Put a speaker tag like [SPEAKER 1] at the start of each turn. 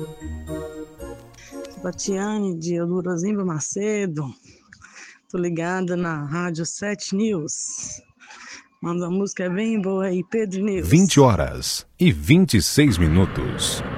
[SPEAKER 1] Batiane de Eudorosimba Macedo. Tô ligada na Rádio 7 News. Manda uma música bem boa aí, Pedro News.
[SPEAKER 2] 20 horas e 26 minutos.